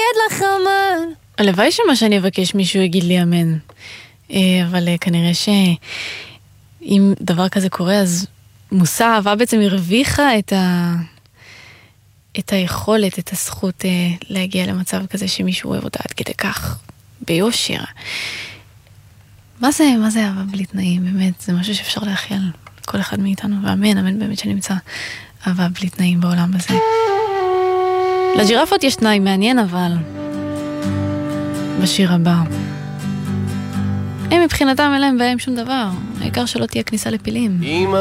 לך אמן. הלוואי שמה שאני אבקש מישהו יגיד לי אמן. אבל כנראה שאם דבר כזה קורה, אז מושא אהבה בעצם הרוויחה את היכולת, את הזכות להגיע למצב כזה שמישהו אוהב אותה עד כדי כך, ביושר. מה זה אהבה בלי תנאים? באמת, זה משהו שאפשר להכיל כל אחד מאיתנו, ואמן, אמן באמת שנמצא אהבה בלי תנאים בעולם הזה. לג'ירפות יש תנאי מעניין, אבל בשיר הבא הם מבחינתם אליהם בהם שום דבר, העיקר שלא תהיה כניסה לפילים.